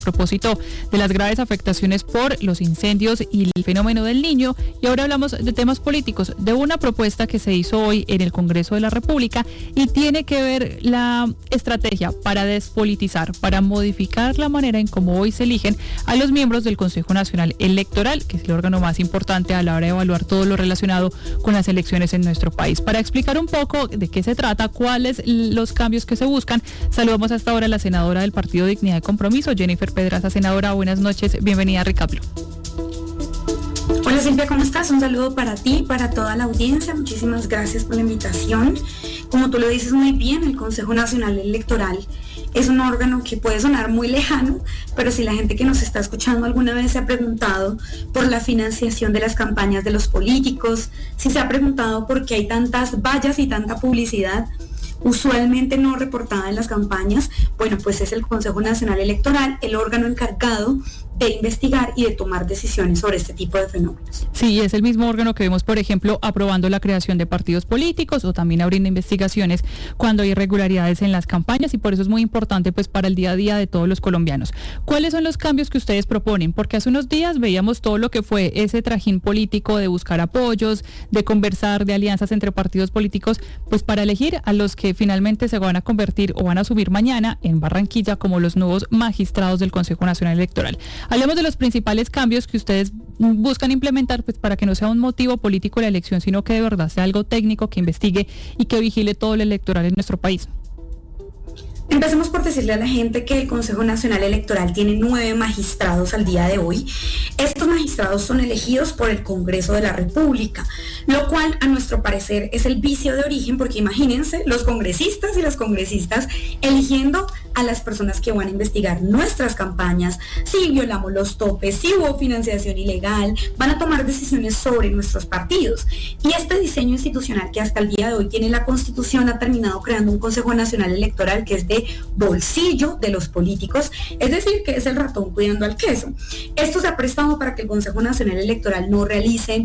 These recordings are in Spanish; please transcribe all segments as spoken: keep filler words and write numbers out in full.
a propósito de las graves afectaciones por los incendios y el fenómeno del Niño. Y ahora hablamos de temas políticos, de una propuesta que se hizo hoy en el Congreso de la República y tiene que ver la estrategia para despolitizar, para modificar la manera en cómo hoy se eligen a los miembros del Consejo Nacional Electoral, que es el órgano más importante a la hora de evaluar todo lo relacionado con las elecciones en nuestro país. Para explicar un poco de qué se trata, cuáles los cambios que se buscan, saludamos hasta ahora a la senadora del Partido Dignidad y Compromiso, Jennifer Pedraza. Senadora, buenas noches, bienvenida a Ricaplo. Hola Silvia, ¿cómo estás? Un saludo para ti, para toda la audiencia, muchísimas gracias por la invitación. Como tú lo dices muy bien, el Consejo Nacional Electoral es un órgano que puede sonar muy lejano, pero si la gente que nos está escuchando alguna vez se ha preguntado por la financiación de las campañas de los políticos, si se ha preguntado por qué hay tantas vallas y tanta publicidad usualmente no reportada en las campañas, bueno, pues es el Consejo Nacional Electoral el órgano encargado de investigar y de tomar decisiones sobre este tipo de fenómenos. Sí, es el mismo órgano que vemos, por ejemplo, aprobando la creación de partidos políticos o también abriendo investigaciones cuando hay irregularidades en las campañas, y por eso es muy importante pues para el día a día de todos los colombianos. ¿Cuáles son los cambios que ustedes proponen? Porque hace unos días veíamos todo lo que fue ese trajín político de buscar apoyos, de conversar, de alianzas entre partidos políticos, pues para elegir a los que finalmente se van a convertir o van a subir mañana en Barranquilla como los nuevos magistrados del Consejo Nacional Electoral. Hablemos de los principales cambios que ustedes buscan implementar pues para que no sea un motivo político la elección, sino que de verdad sea algo técnico que investigue y que vigile todo lo electoral en nuestro país. Empecemos por decirle a la gente que el Consejo Nacional Electoral tiene nueve magistrados al día de hoy. Estos magistrados son elegidos por el Congreso de la República, lo cual a nuestro parecer es el vicio de origen, porque imagínense los congresistas y las congresistas eligiendo a las personas que van a investigar nuestras campañas, si violamos los topes, si hubo financiación ilegal, van a tomar decisiones sobre nuestros partidos. Y este diseño institucional que hasta el día de hoy tiene la Constitución ha terminado creando un Consejo Nacional Electoral que es de bolsillo de los políticos, es decir, que es el ratón cuidando al queso. Esto se ha prestado para que el Consejo Nacional Electoral no realice,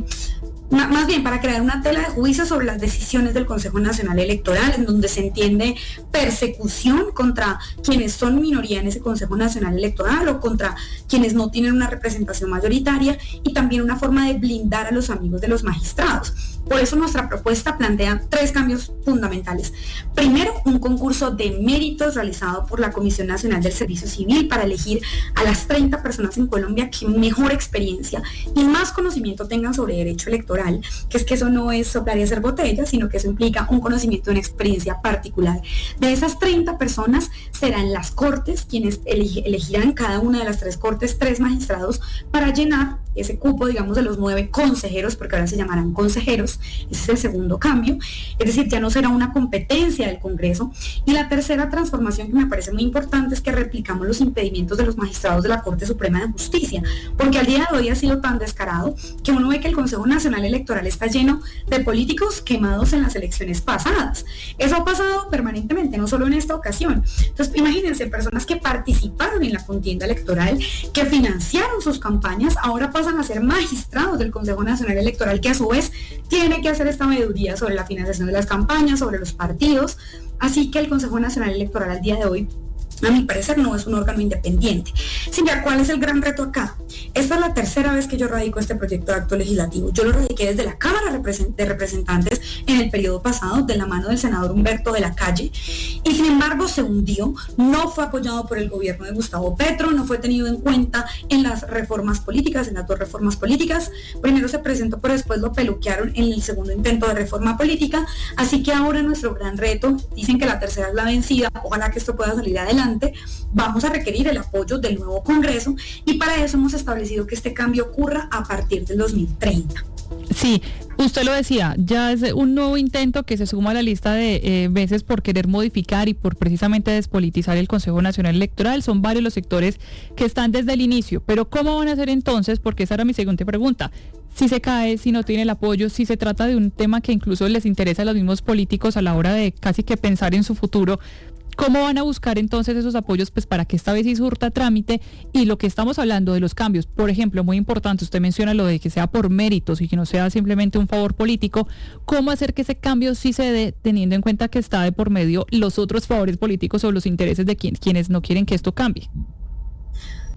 más bien para crear una tela de juicio sobre las decisiones del Consejo Nacional Electoral, en donde se entiende persecución contra quienes son minoría en ese Consejo Nacional Electoral o contra quienes no tienen una representación mayoritaria, y también una forma de blindar a los amigos de los magistrados. Por eso nuestra propuesta plantea tres cambios fundamentales. Primero, un concurso de méritos realizado por la Comisión Nacional del Servicio Civil para elegir a las treinta personas en Colombia que mejor experiencia y más conocimiento tengan sobre derecho electoral, que es que eso no es soplar y hacer botellas, sino que eso implica un conocimiento y una experiencia particular. De esas treinta personas serán las cortes quienes elegirán cada una de las tres cortes tres magistrados para llenar ese cupo, digamos, de los nueve consejeros, porque ahora se llamarán consejeros. Ese es el segundo cambio, es decir, ya no será una competencia del Congreso. Y la tercera transformación que me parece muy importante es que replicamos los impedimentos de los magistrados de la Corte Suprema de Justicia, porque al día de hoy ha sido tan descarado que uno ve que el Consejo Nacional Electoral está lleno de políticos quemados en las elecciones pasadas. Eso ha pasado permanentemente, no solo en esta ocasión. Entonces, imagínense, personas que participaron en la contienda electoral, que financiaron sus campañas, ahora pasan a ser magistrados del Consejo Nacional Electoral, que a su vez tiene que hacer esta mediduría sobre la financiación de las campañas, sobre los partidos. Así que el Consejo Nacional Electoral al día de hoy, a mi parecer, no es un órgano independiente. Silvia, ¿cuál es el gran reto acá? Esta es la tercera vez que yo radico este proyecto de acto legislativo. Yo lo radiqué desde la Cámara de Representantes en el periodo pasado, de la mano del senador Humberto de la Calle, y sin embargo se hundió, no fue apoyado por el gobierno de Gustavo Petro, no fue tenido en cuenta en las reformas políticas, en las dos reformas políticas. Primero se presentó, pero después lo peluquearon en el segundo intento de reforma política. Así que ahora nuestro gran reto, dicen que la tercera es la vencida, ojalá que esto pueda salir adelante. Vamos a requerir el apoyo del nuevo Congreso, y para eso hemos establecido que este cambio ocurra a partir del dos mil treinta. Sí, usted lo decía, ya es un nuevo intento que se suma a la lista de eh, veces por querer modificar y por precisamente despolitizar el Consejo Nacional Electoral. Son varios los sectores que están desde el inicio, pero ¿cómo van a hacer entonces? Porque esa era mi siguiente pregunta. Si se cae, si no tiene el apoyo, si se trata de un tema que incluso les interesa a los mismos políticos a la hora de casi que pensar en su futuro, ¿cómo van a buscar entonces esos apoyos pues para que esta vez sí surta trámite? Y lo que estamos hablando de los cambios, por ejemplo, muy importante, usted menciona lo de que sea por méritos y que no sea simplemente un favor político. ¿Cómo hacer que ese cambio sí se dé teniendo en cuenta que está de por medio los otros favores políticos o los intereses de quien, quienes no quieren que esto cambie?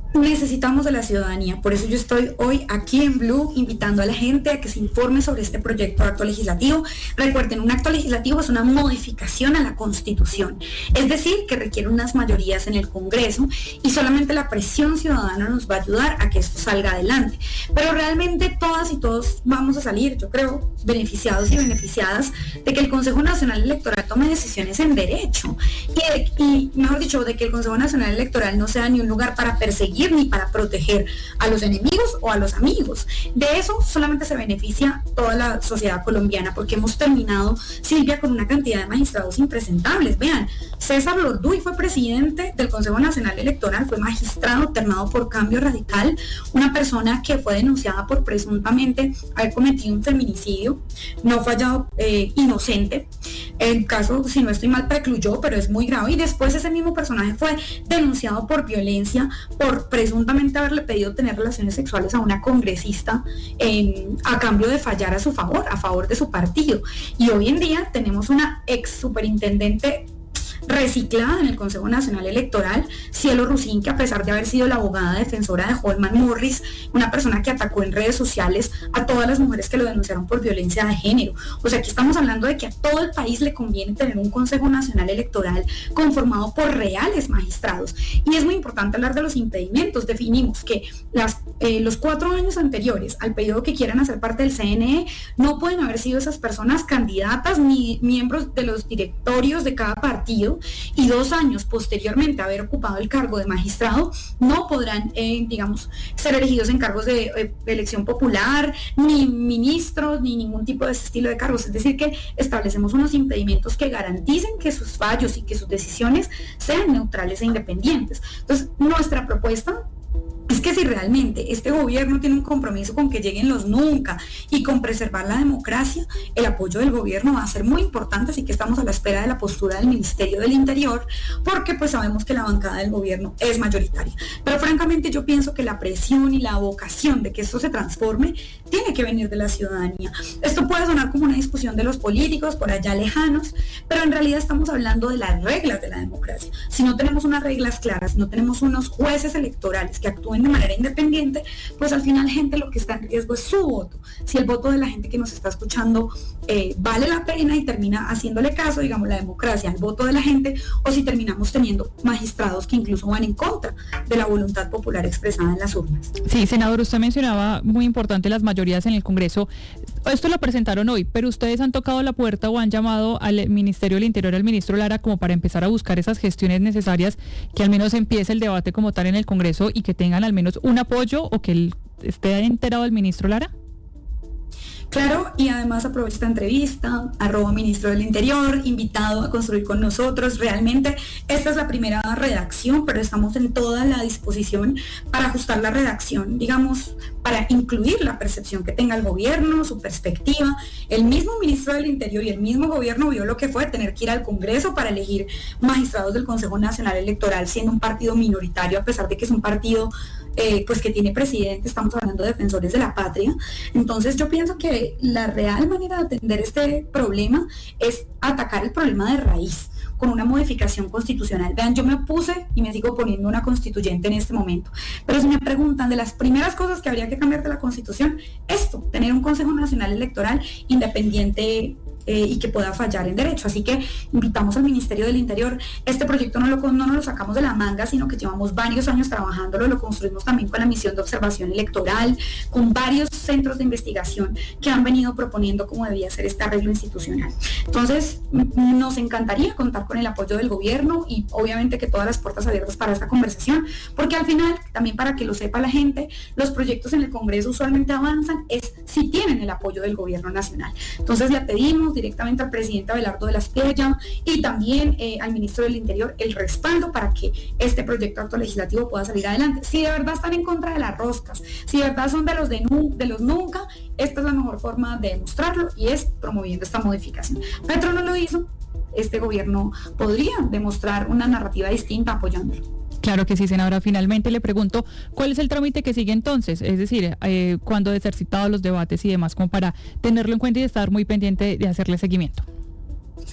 necesitamos de la ciudadanía. Por eso yo estoy hoy aquí en Blue invitando a la gente a que se informe sobre este proyecto de acto legislativo. Recuerden, un acto legislativo es una modificación a la Constitución, es decir, que requiere unas mayorías en el Congreso y solamente la presión ciudadana nos va a ayudar a que esto salga adelante. Pero realmente todas y todos vamos a salir, yo creo, beneficiados y beneficiadas de que el Consejo Nacional Electoral tome decisiones en derecho y, y mejor dicho, de que el Consejo Nacional Electoral no sea ni un lugar para perseguir ni para proteger a los enemigos o a los amigos. De eso solamente se beneficia toda la sociedad colombiana, porque hemos terminado, Silvia, con una cantidad de magistrados impresentables. Vean, César Lorduy fue presidente del Consejo Nacional Electoral, fue magistrado ternado por Cambio Radical, una persona que fue denunciada por presuntamente haber cometido un feminicidio, no fue hallado eh, inocente. El caso, si no estoy mal, precluyó, pero es muy grave, y después ese mismo personaje fue denunciado por violencia, por presuntamente haberle pedido tener relaciones sexuales a una congresista eh, a cambio de fallar a su favor, a favor de su partido. Y hoy en día tenemos una ex superintendente reciclada en el Consejo Nacional Electoral, Cielo Rusín, que a pesar de haber sido la abogada defensora de Holman Morris, una persona que atacó en redes sociales a todas las mujeres que lo denunciaron por violencia de género. O sea, aquí estamos hablando de que a todo el país le conviene tener un Consejo Nacional Electoral conformado por reales magistrados. Y es muy importante hablar de los impedimentos. Definimos que las, eh, los cuatro años anteriores al periodo que quieran hacer parte del C N E no pueden haber sido esas personas candidatas ni miembros de los directorios de cada partido, y dos años posteriormente a haber ocupado el cargo de magistrado no podrán, eh, digamos, ser elegidos en cargos de eh, elección popular, ni ministros, ni ningún tipo de ese estilo de cargos. Es decir, que establecemos unos impedimentos que garanticen que sus fallos y que sus decisiones sean neutrales e independientes. Entonces, nuestra propuesta es que si realmente este gobierno tiene un compromiso con que lleguen los nunca y con preservar la democracia, el apoyo del gobierno va a ser muy importante, así que estamos a la espera de la postura del Ministerio del Interior, porque pues sabemos que la bancada del gobierno es mayoritaria. Pero francamente yo pienso que la presión y la vocación de que esto se transforme tiene que venir de la ciudadanía. Esto puede sonar como una discusión de los políticos por allá lejanos, pero en realidad estamos hablando de las reglas de la democracia. Si no tenemos unas reglas claras, si no tenemos unos jueces electorales que actúen de manera independiente, pues al final, gente, lo que está en riesgo es su voto. Si el voto de la gente que nos está escuchando eh, vale la pena y termina haciéndole caso, digamos, la democracia, al voto de la gente, o si terminamos teniendo magistrados que incluso van en contra de la voluntad popular expresada en las urnas. Sí, senador, usted mencionaba muy importante las mayorías en el Congreso. Esto lo presentaron hoy, pero ustedes han tocado la puerta o han llamado al Ministerio del Interior, al ministro Lara, como para empezar a buscar esas gestiones necesarias, que al menos empiece el debate como tal en el Congreso y que tengan al menos un apoyo, o que el, esté enterado el ministro Lara. Claro, y además aprovecho esta entrevista, arroba ministro del Interior, invitado a construir con nosotros. Realmente esta es la primera redacción, pero estamos en toda la disposición para ajustar la redacción, digamos, para incluir la percepción que tenga el gobierno, su perspectiva. El mismo ministro del Interior y el mismo gobierno vio lo que fue tener que ir al Congreso para elegir magistrados del Consejo Nacional Electoral, siendo un partido minoritario, a pesar de que es un partido eh, pues que tiene presidente. Estamos hablando de defensores de la patria. Entonces yo pienso que la real manera de atender este problema es atacar el problema de raíz con una modificación constitucional. Vean, yo me opuse y me sigo poniendo una constituyente en este momento, pero si me preguntan de las primeras cosas que habría que cambiar de la Constitución, esto, tener un Consejo Nacional Electoral independiente eh, y que pueda fallar en derecho. Así que invitamos al Ministerio del Interior. Este proyecto no, lo, no nos lo sacamos de la manga, sino que llevamos varios años trabajándolo, lo construimos también con la misión de observación electoral, con varios centros de investigación que han venido proponiendo cómo debía ser este arreglo institucional. Entonces, nos encantaría contar con el apoyo del gobierno y obviamente que todas las puertas abiertas para esta conversación, porque al final, también para que lo sepa la gente, los proyectos en el Congreso usualmente avanzan es si tienen el apoyo del gobierno nacional. Entonces le pedimos directamente al presidente Abelardo de la Espriella y también eh, al ministro del Interior el respaldo para que este proyecto de acto legislativo pueda salir adelante. Si de verdad están en contra de las roscas, si de verdad son de los de, nu, de los nunca, esta es la mejor forma de demostrarlo y es promoviendo esta modificación. Petro no lo hizo, este gobierno podría demostrar una narrativa distinta apoyándolo. Claro que sí, senadora. Finalmente le pregunto, ¿cuál es el trámite que sigue entonces? Es decir, eh, ¿cuándo de ser citados los debates y demás, como para tenerlo en cuenta y estar muy pendiente de hacerle seguimiento?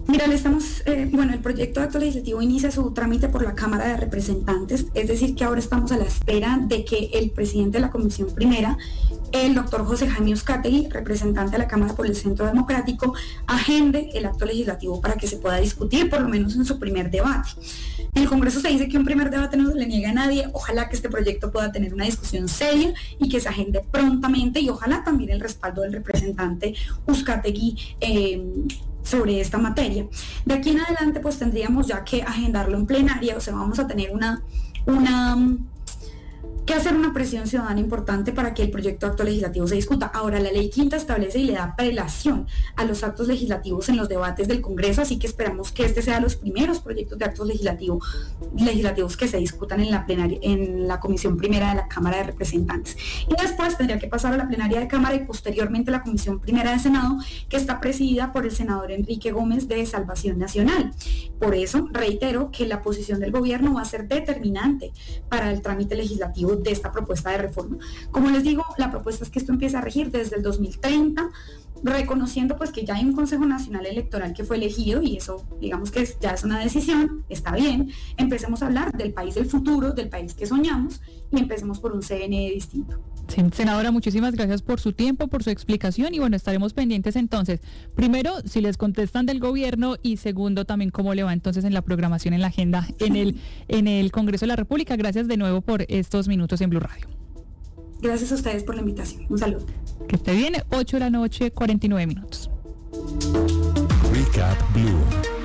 Mira, le estamos, eh, bueno, el proyecto de acto legislativo inicia su trámite por la Cámara de Representantes, es decir, que ahora estamos a la espera de que el presidente de la Comisión Primera, el doctor José Jaime Uzcategui, representante de la Cámara por el Centro Democrático, agende el acto legislativo para que se pueda discutir, por lo menos en su primer debate. En el Congreso se dice que un primer debate no se le niega a nadie, ojalá que este proyecto pueda tener una discusión seria y que se agende prontamente, y ojalá también el respaldo del representante Uzcategui eh, sobre esta materia. De aquí en adelante pues tendríamos ya que agendarlo en plenaria, o sea, vamos a tener una, una que hacer una presión ciudadana importante para que el proyecto de acto legislativo se discuta. Ahora, la ley quinta establece y le da prelación a los actos legislativos en los debates del Congreso, así que esperamos que este sea los primeros proyectos de actos legislativos legislativos que se discutan en la plenaria, en la Comisión Primera de la Cámara de Representantes. Y después tendría que pasar a la plenaria de Cámara y posteriormente a la Comisión Primera de Senado, que está presidida por el senador Enrique Gómez de Salvación Nacional. Por eso, reitero que la posición del gobierno va a ser determinante para el trámite legislativo de esta propuesta de reforma. Como les digo, la propuesta es que esto empiece a regir desde el dos mil treinta, reconociendo pues que ya hay un Consejo Nacional Electoral que fue elegido y eso digamos que ya es una decisión, está bien, empecemos a hablar del país del futuro, del país que soñamos y empecemos por un C N E distinto. Sí, senadora, muchísimas gracias por su tiempo, por su explicación y bueno, estaremos pendientes entonces, primero, si les contestan del gobierno y segundo, también cómo le va entonces en la programación, en la agenda, en el, en el Congreso de la República. Gracias de nuevo por estos minutos en Blue Radio. Gracias a ustedes por la invitación. Un saludo. Que esté bien, ocho de la noche, cuarenta y nueve minutos. Recap Blue.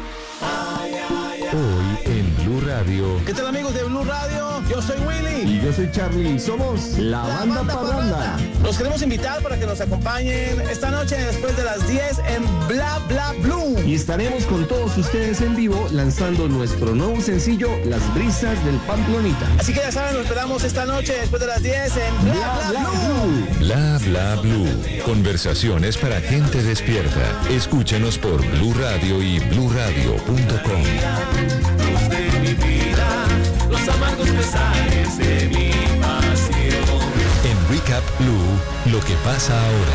Hoy en Blue Radio. ¿Qué tal, amigos de Blue Radio? Yo soy Willy. Y yo soy Charlie. Somos la, la banda, banda Parranda. Los queremos invitar para que nos acompañen esta noche después de las diez en Bla Bla Blue. Y estaremos con todos ustedes en vivo lanzando nuestro nuevo sencillo, Las Brisas del Pamplonita. Así que ya saben, nos esperamos esta noche después de las diez en Bla Bla, Bla, Bla Blue. Bla Bla Blue. Conversaciones para gente despierta. Escúchenos por Blue Radio y blue radio punto com. De mi vida, los amargos pesares de mi pasión. En Recap Blue, lo que pasa ahora.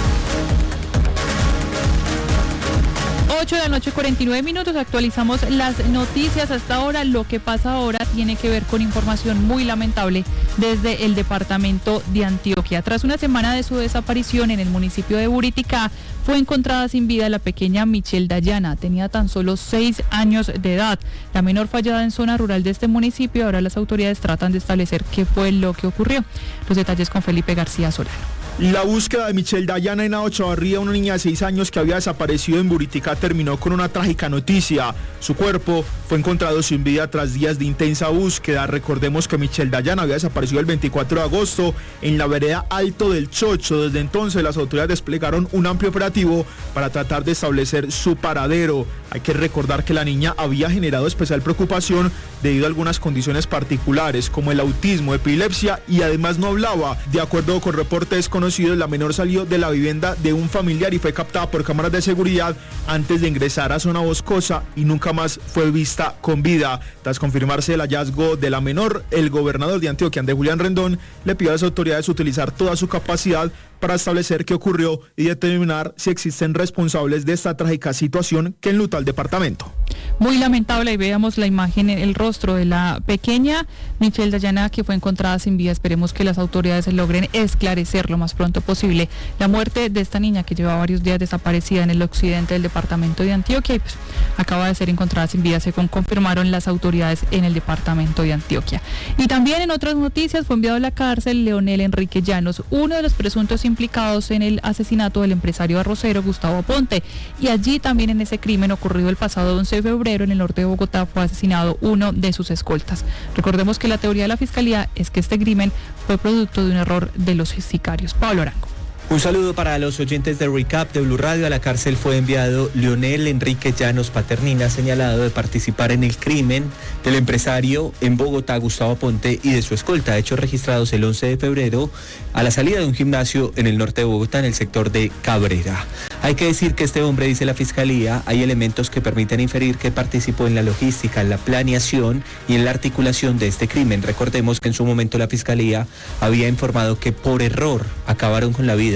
ocho de la noche, cuarenta y nueve minutos, actualizamos las noticias hasta ahora. Lo que pasa ahora tiene que ver con información muy lamentable desde el departamento de Antioquia. Tras una semana de su desaparición en el municipio de Buriticá, fue encontrada sin vida la pequeña Michelle Dayana. Tenía tan solo seis años de edad. La menor fallada en zona rural de este municipio. Ahora las autoridades tratan de establecer qué fue lo que ocurrió. Los detalles con Felipe García Solano. La búsqueda de Michelle Dayana en Chavarría, una niña de seis años que había desaparecido en Buriticá, terminó con una trágica noticia. Su cuerpo fue encontrado sin vida tras días de intensa búsqueda. Recordemos que Michelle Dayana había desaparecido el veinticuatro de agosto en la vereda Alto del Chocho. Desde entonces las autoridades desplegaron un amplio operativo para tratar de establecer su paradero. Hay que recordar que la niña había generado especial preocupación debido a algunas condiciones particulares como el autismo, epilepsia y además no hablaba. De acuerdo con reportes conocidos, la menor salió de la vivienda de un familiar y fue captada por cámaras de seguridad antes de ingresar a zona boscosa y nunca más fue vista con vida. Tras confirmarse el hallazgo de la menor, el gobernador de Antioquia, Andrés Julián Rendón, le pidió a las autoridades utilizar toda su capacidad para establecer qué ocurrió y determinar si existen responsables de esta trágica situación que enluta al departamento. Muy lamentable, y veamos la imagen, el rostro de la pequeña Michelle Dayana, que fue encontrada sin vida. Esperemos que las autoridades logren esclarecer lo más pronto posible la muerte de esta niña que lleva varios días desaparecida en el occidente del departamento de Antioquia y pues acaba de ser encontrada sin vida, según confirmaron las autoridades en el departamento de Antioquia. Y también en otras noticias fue enviado a la cárcel Leonel Enrique Llanos, uno de los presuntos implicados en el asesinato del empresario arrocero Gustavo Aponte, y allí también en ese crimen ocurrido el pasado once de febrero en el norte de Bogotá fue asesinado uno de sus escoltas. Recordemos que la teoría de la fiscalía es que este crimen fue producto de un error de los sicarios. Pablo Arango. Un saludo para los oyentes de Recap de Blue Radio. A la cárcel fue enviado Leonel Enrique Llanos Paternina, señalado de participar en el crimen del empresario en Bogotá, Gustavo Aponte, y de su escolta, hechos registrados el once de febrero a la salida de un gimnasio en el norte de Bogotá, en el sector de Cabrera. Hay que decir que este hombre, dice la fiscalía, hay elementos que permiten inferir que participó en la logística, en la planeación y en la articulación de este crimen. Recordemos que en su momento la fiscalía había informado que por error acabaron con la vida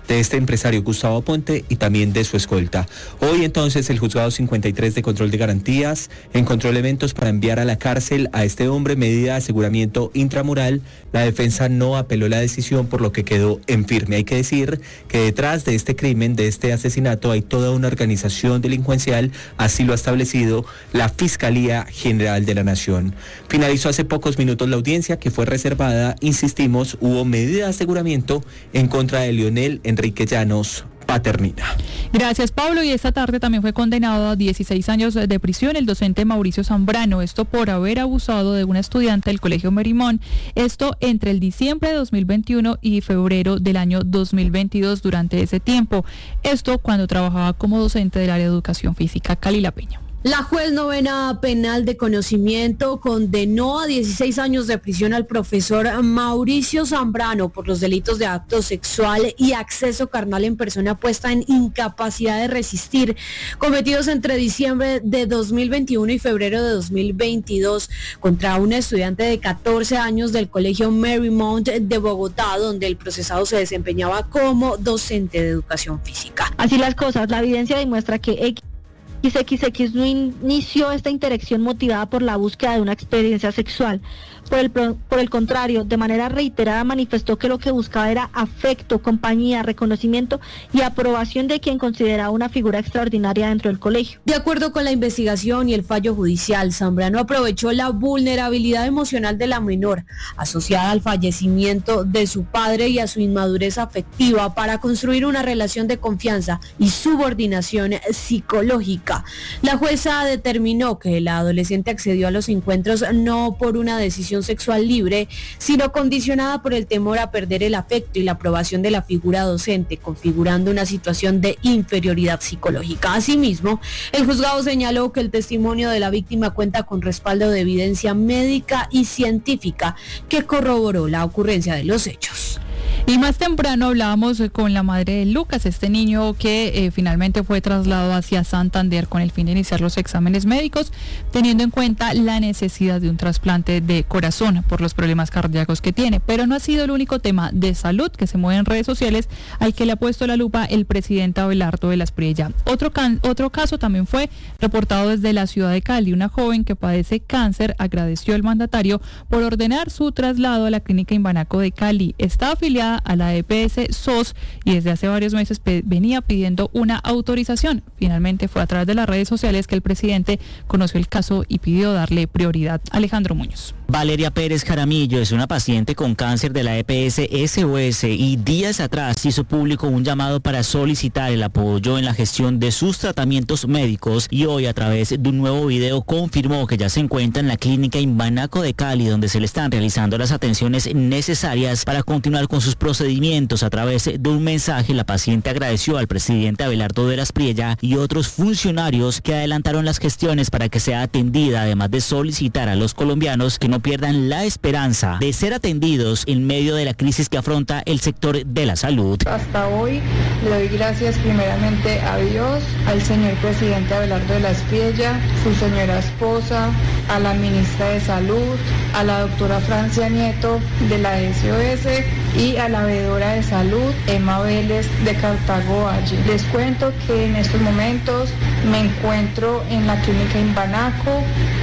de este empresario Gustavo Aponte y también de su escolta. Hoy entonces el juzgado cincuenta y tres de control de garantías encontró elementos para enviar a la cárcel a este hombre, medida de aseguramiento intramural. La defensa no apeló la decisión, por lo que quedó en firme. Hay que decir que detrás de este crimen, de este asesinato, hay toda una organización delincuencial, así lo ha establecido la Fiscalía General de la Nación. Finalizó hace pocos minutos la audiencia, que fue reservada, insistimos, hubo medida de aseguramiento en contra de Leonel Enrique Llanos Paternina. Gracias, Pablo. Y esta tarde también fue condenado a dieciséis años de prisión el docente Mauricio Zambrano, esto por haber abusado de una estudiante del Colegio Merimón, esto entre el diciembre de dos mil veintiuno y febrero del año dos mil veintidós. Durante ese tiempo, esto cuando trabajaba como docente del área de educación física. Calila Peña. La juez novena penal de conocimiento condenó a dieciséis años de prisión al profesor Mauricio Zambrano por los delitos de acto sexual y acceso carnal en persona puesta en incapacidad de resistir, cometidos entre diciembre de dos mil veintiuno y febrero de dos mil veintidós contra una estudiante de catorce años del Colegio Marymount de Bogotá, donde el procesado se desempeñaba como docente de educación física. Así las cosas, la evidencia demuestra que X X X no inició esta interacción motivada por la búsqueda de una experiencia sexual. Por el, por el contrario, de manera reiterada manifestó que lo que buscaba era afecto, compañía, reconocimiento y aprobación de quien consideraba una figura extraordinaria dentro del colegio. De acuerdo con la investigación y el fallo judicial, Zambrano aprovechó la vulnerabilidad emocional de la menor, asociada al fallecimiento de su padre y a su inmadurez afectiva, para construir una relación de confianza y subordinación psicológica. La jueza determinó que la adolescente accedió a los encuentros no por una decisión sexual libre, sino condicionada por el temor a perder el afecto y la aprobación de la figura docente, configurando una situación de inferioridad psicológica. Asimismo, el juzgado señaló que el testimonio de la víctima cuenta con respaldo de evidencia médica y científica que corroboró la ocurrencia de los hechos. Y más temprano hablábamos con la madre de Lucas, este niño que eh, finalmente fue trasladado hacia Santander con el fin de iniciar los exámenes médicos, teniendo en cuenta la necesidad de un trasplante de corazón por los problemas cardíacos que tiene. Pero no ha sido el único tema de salud que se mueve en redes sociales al que le ha puesto la lupa el presidente Abelardo de la Espriella. Otro, can, otro caso también fue reportado desde la ciudad de Cali. Una joven que padece cáncer agradeció al mandatario por ordenar su traslado a la clínica Imbanaco de Cali. Está afiliada a la E P S S O S y desde hace varios meses pe- venía pidiendo una autorización. Finalmente fue a través de las redes sociales que el presidente conoció el caso y pidió darle prioridad. Alejandro Muñoz. Valeria Pérez Jaramillo es una paciente con cáncer de la E P S S O S y días atrás hizo público un llamado para solicitar el apoyo en la gestión de sus tratamientos médicos, y hoy a través de un nuevo video confirmó que ya se encuentra en la clínica Imbanaco de Cali, donde se le están realizando las atenciones necesarias para continuar con sus procedimientos. A través de un mensaje, la paciente agradeció al presidente Abelardo de la Espriella y otros funcionarios que adelantaron las gestiones para que sea atendida, además de solicitar a los colombianos que no pierdan la esperanza de ser atendidos en medio de la crisis que afronta el sector de la salud. Hasta hoy le doy gracias primeramente a Dios, al señor presidente Abelardo de la Espriella, su señora esposa, a la ministra de Salud, a la doctora Francia Nieto de la S O S y a la veedora de salud Emma Vélez de Cartago Valle. Les cuento que en estos momentos me encuentro en la clínica Imbanaco.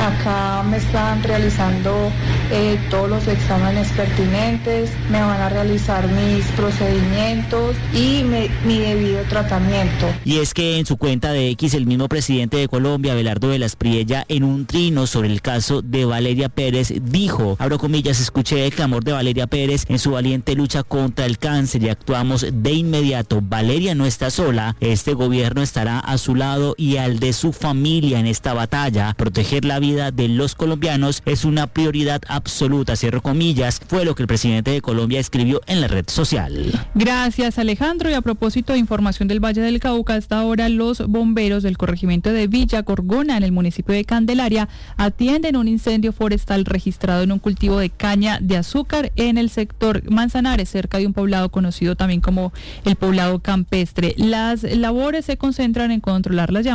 Acá me están realizando eh, todos los exámenes pertinentes, me van a realizar mis procedimientos y me, mi debido tratamiento. Y es que en su cuenta de X, el mismo presidente de Colombia, Abelardo de la Espriella, en un trino sobre el caso de Valeria Pérez, dijo, abro comillas, escuché el clamor de Valeria Pérez en su valiente lucha contra el cáncer y actuamos de inmediato. Valeria no está sola, este gobierno estará a su lado y al de su familia en esta batalla. Proteger la vida de los colombianos es una prioridad absoluta, cierro comillas, fue lo que el presidente de Colombia escribió en la red social. Gracias, Alejandro. Y a propósito de información del Valle del Cauca, hasta ahora los bomberos del corregimiento de Villa Gorgona, en el municipio de Candelaria, atienden un incendio forestal registrado en un cultivo de caña de azúcar en el sector Manzanares, cerca de un poblado conocido también como el poblado campestre. Las labores se concentran en controlar las llamas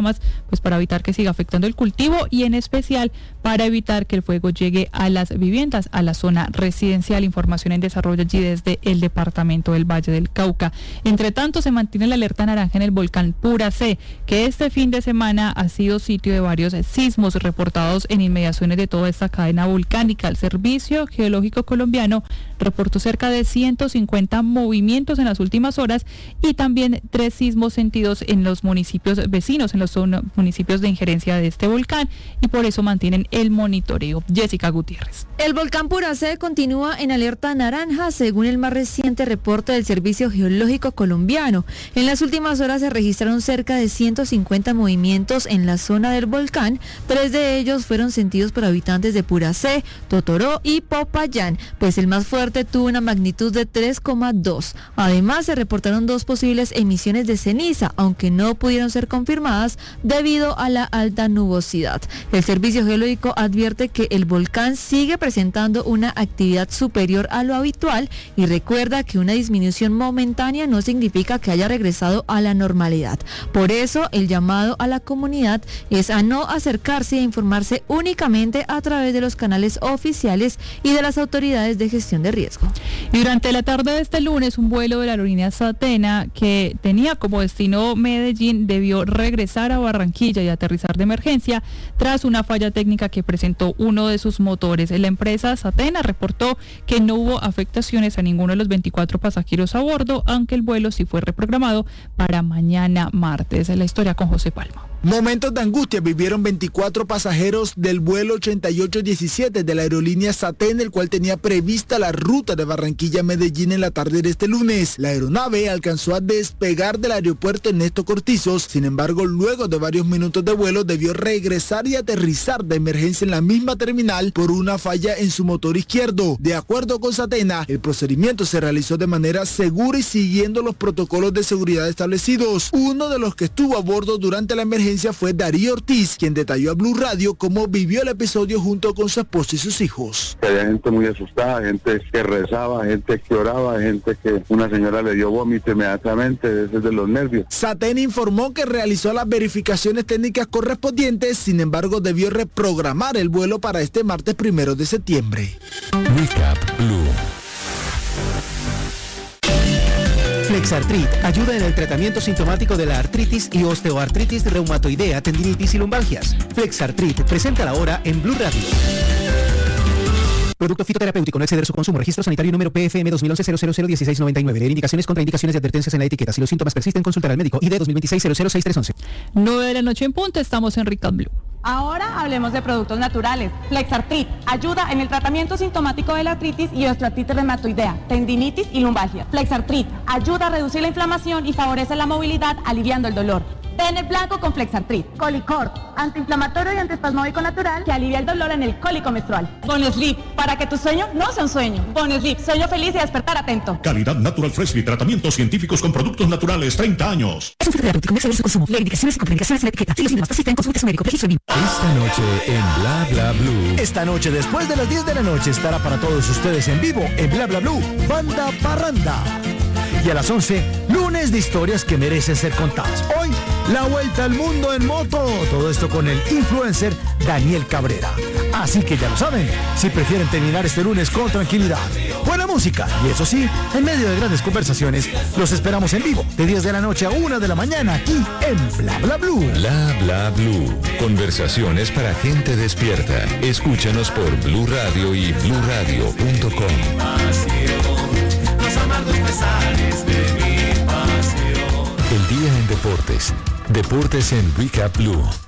llamas, pues para evitar que siga afectando el cultivo y en especial para evitar que el fuego llegue a las viviendas, a la zona residencial. Información en desarrollo allí desde el departamento del Valle del Cauca. Entre tanto, se mantiene la alerta naranja en el volcán Puracé, que este fin de semana ha sido sitio de varios sismos reportados en inmediaciones de toda esta cadena volcánica. El Servicio Geológico Colombiano reportó cerca de ciento cincuenta movimientos en las últimas horas y también tres sismos sentidos en los municipios vecinos, en los municipios de injerencia de este volcán, y por eso mantienen el monitoreo. Jessica Gutiérrez. El volcán Puracé continúa en alerta naranja según el más reciente reporte del Servicio Geológico Colombiano. En las últimas horas se registraron cerca de ciento cincuenta movimientos en la zona del volcán. Tres de ellos fueron sentidos por habitantes de Puracé, Totoró y Popayán, pues el más fuerte tuvo una magnitud de tres coma dos. Además, se reportaron dos posibles emisiones de ceniza, aunque no pudieron ser confirmadas debido a la alta nubosidad. El Servicio Geológico advierte que el volcán sigue presentando una actividad superior a lo habitual y recuerda que una disminución momentánea no significa que haya regresado a la normalidad. Por eso, el llamado a la comunidad es a no acercarse y a informarse únicamente a través de los canales oficiales y de las autoridades de gestión de riesgo. Y durante la tarde de este lunes, un vuelo de la aerolínea Satena que tenía como destino Medellín debió regresar a Barranquilla y aterrizar de emergencia tras una falla técnica que presentó uno de sus motores. La empresa Satena reportó que no hubo afectaciones a ninguno de los veinticuatro pasajeros a bordo, aunque el vuelo sí fue reprogramado para mañana martes. La historia con José Palma. Momentos de angustia vivieron veinticuatro pasajeros del vuelo ochenta y ocho diecisiete de la aerolínea Satena, el cual tenía prevista la ruta de Barranquilla a Medellín en la tarde de este lunes. La aeronave alcanzó a despegar del aeropuerto Ernesto Cortizos, sin embargo, luego de varios minutos de vuelo debió regresar y aterrizar de emergencia en la misma terminal por una falla en su motor izquierdo. De acuerdo con Satena, el procedimiento se realizó de manera segura y siguiendo los protocolos de seguridad establecidos. Uno de los que estuvo a bordo durante la emergencia fue Darío Ortiz, quien detalló a Blue Radio cómo vivió el episodio junto con su esposa y sus hijos. Había gente muy asustada, gente que rezaba, gente que oraba, gente que una señora le dio vómito inmediatamente, ese es de los nervios. Satena informó que realizó las verificaciones técnicas correspondientes, sin embargo debió reprogramar el vuelo para este martes primero de septiembre. Recap Blue. Flexartrit ayuda en el tratamiento sintomático de la artritis y osteoartritis reumatoidea, tendinitis y lumbalgias. Flexartrit, presenta la hora en Blue Radio. Producto fitoterapéutico, no exceder su consumo. Registro sanitario número P F M dos mil once cero cero cero dieciséis noventa y nueve. Leer indicaciones, contraindicaciones y advertencias en la etiqueta. Si los síntomas persisten, consultar al médico. I D dos mil veintiséis cero cero seis tres once. nueve de la noche en punto, estamos en Recap Blue. Ahora hablemos de productos naturales. Flexartrit ayuda en el tratamiento sintomático de la artritis y osteoartritis reumatoidea, tendinitis y lumbalgia. Flexartrit ayuda a reducir la inflamación y favorece la movilidad, aliviando el dolor. Tener blanco con Flexartrit. Colicort, antiinflamatorio y antiespasmódico natural que alivia el dolor en el cólico menstrual. Bonesleep, para que tu sueño no sea un sueño. Bonesleep, sueño feliz y despertar atento. Calidad Natural Freshly, tratamientos científicos con productos naturales, treinta años. Es un fitoterapéutico, no exceder su consumo. Leer indicaciones y contraindicaciones en la etiqueta. Si los síntomas persisten, consulte a su médico. Registro B I M. Esta noche en Bla Bla Blue. Esta noche, después de las diez de la noche, estará para todos ustedes en vivo en Bla Bla Blue, Banda Parranda. Y a las once, lunes de historias que merecen ser contadas. Hoy, la vuelta al mundo en moto. Todo esto con el influencer Daniel Cabrera. Así que ya lo saben, si prefieren terminar este lunes con tranquilidad, buena música y eso sí, en medio de grandes conversaciones, los esperamos en vivo de diez de la noche a una de la mañana aquí en Bla Bla Blue. Bla Bla Blue. Conversaciones para gente despierta. Escúchanos por Blue Radio y blue radio punto com. Los amargos pesares de mi pasión. El día en deportes. Deportes en Recap Blue.